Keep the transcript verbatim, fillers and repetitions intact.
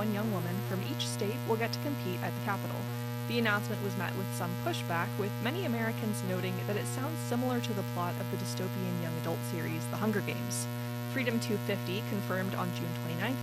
twenty-one young women from each state will get to compete at the Capitol. The announcement was met with some pushback, with many Americans noting that it sounds similar to the plot of the dystopian young adult series The Hunger Games. Freedom two fifty confirmed on June twenty-ninth